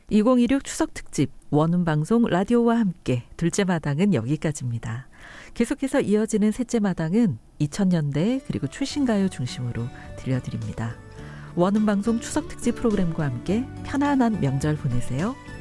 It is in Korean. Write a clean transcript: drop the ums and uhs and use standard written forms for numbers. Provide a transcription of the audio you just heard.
2016 추석 특집 원음방송 라디오와 함께 둘째 마당은 여기까지입니다. 계속해서 이어지는 셋째 마당은 2000년대 그리고 출신가요 중심으로 들려드립니다. 원음방송 추석 특집 프로그램과 함께 편안한 명절 보내세요.